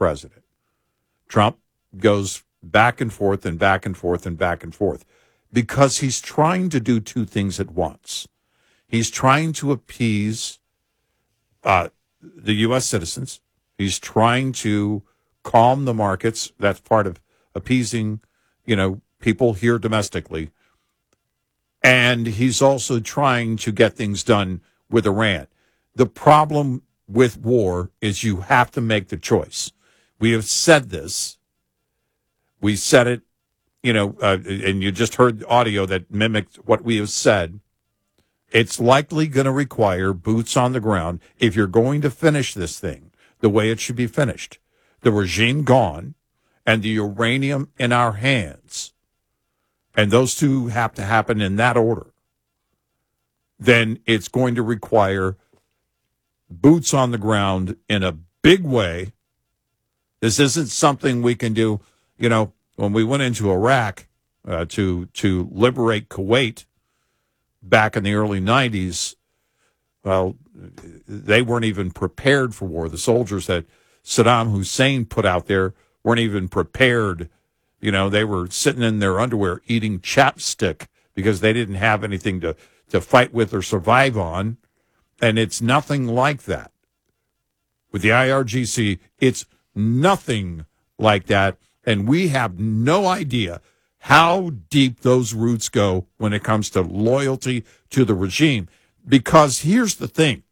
president. Trump goes back and forth and back and forth and back and forth because he's trying to do two things at once. He's trying to appease the U.S. citizens. He's trying to calm the markets. That's part of appeasing, people here domestically. And he's also trying to get things done with Iran. The problem with war is you have to make the choice. We have said this. We said it, and you just heard the audio that mimicked what we have said. It's likely going to require boots on the ground if you're going to finish this thing the way it should be finished. The regime gone and the uranium in our hands, and those two have to happen in that order, then it's going to require boots on the ground in a big way. This isn't something we can do. When we went into Iraq to liberate Kuwait back in the early 90s, well, they weren't even prepared for war. The soldiers that Saddam Hussein put out there weren't even prepared. They were sitting in their underwear eating chapstick because they didn't have anything to fight with or survive on. And it's nothing like that. With the IRGC, it's nothing like that. And we have no idea how deep those roots go when it comes to loyalty to the regime. Because here's the thing.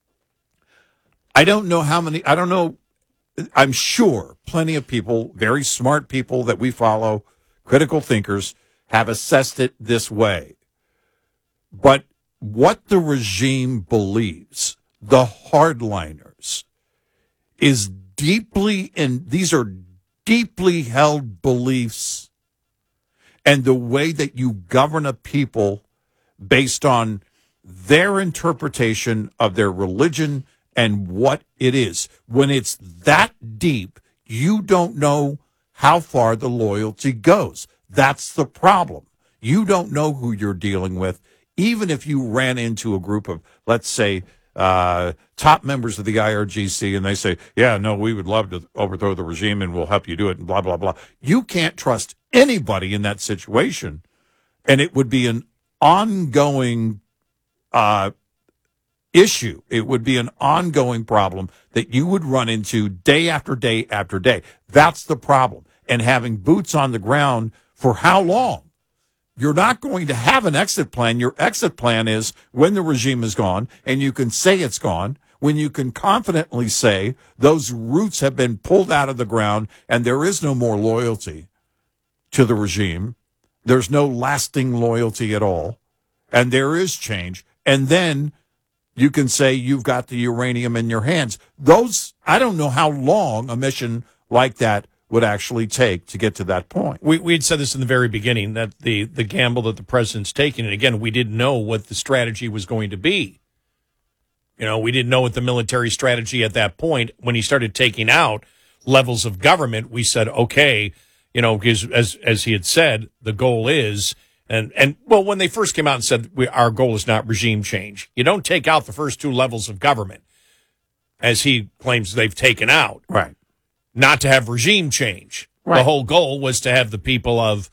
I'm sure plenty of people, very smart people that we follow, critical thinkers, have assessed it this way. But what the regime believes, the hardliners, is these are deeply held beliefs, and the way that you govern a people based on their interpretation of their religion and what it is. When it's that deep, you don't know how far the loyalty goes. That's the problem. You don't know who you're dealing with. Even if you ran into a group of, let's say, top members of the IRGC, and they say, yeah, no, we would love to overthrow the regime and we'll help you do it, and blah, blah, blah. You can't trust anybody in that situation. And it would be an ongoing issue. It would be an ongoing problem that you would run into day after day after day. That's the problem. And having boots on the ground for how long? You're not going to have an exit plan. Your exit plan is when the regime is gone, and you can say it's gone, when you can confidently say those roots have been pulled out of the ground and there is no more loyalty to the regime. There's no lasting loyalty at all. And there is change. And then you can say you've got the uranium in your hands. I don't know how long a mission like that would actually take to get to that point. We'd said this in the very beginning, that the gamble that the president's taking, and again, we didn't know what the strategy was going to be. We didn't know what the military strategy at that point. When he started taking out levels of government, we said, okay, because as he had said, the goal is, and when they first came out and said, our goal is not regime change. You don't take out the first two levels of government, as he claims they've taken out. Right. Not to have regime change. Right. The whole goal was to have the people of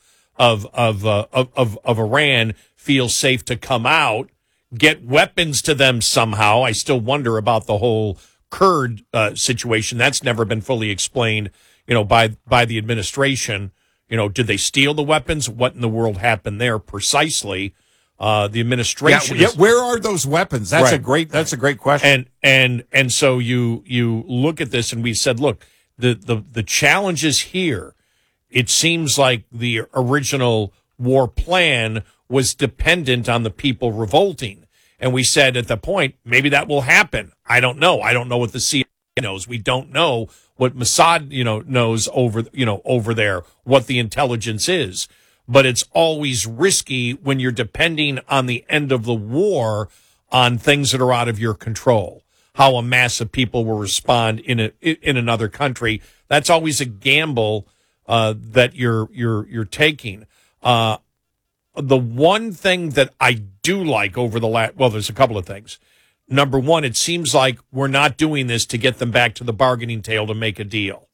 Iran feel safe to come out, get weapons to them somehow. I still wonder about the whole Kurd situation. That's never been fully explained, by the administration. Did they steal the weapons? What in the world happened there precisely? The administration. Yeah, where are those weapons? That's right. That's a great question. And so you look at this, and we said, look, the challenges here, it seems like the original war plan was dependent on the people revolting. And we said at the point, maybe that will happen. I don't know. I don't know what the CIA knows. We don't know what Mossad, knows over there, what the intelligence is. But it's always risky when you're depending on the end of the war on things that are out of your control. How a mass of people will respond in another country. That's always a gamble that you're taking. The one thing that I do like over there's a couple of things. Number one, it seems like we're not doing this to get them back to the bargaining table to make a deal.